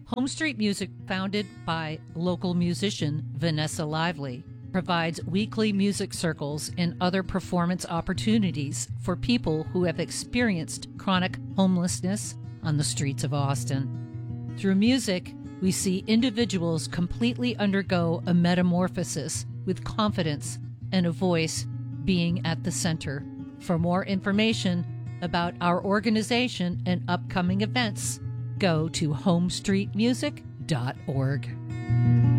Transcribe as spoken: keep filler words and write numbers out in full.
Home Street Music, founded by local musician Vanessa Lively, provides weekly music circles and other performance opportunities for people who have experienced chronic homelessness on the streets of Austin. Through music, we see individuals completely undergo a metamorphosis with confidence and a voice being at the center. For more information about our organization and upcoming events, go to home street music dot org.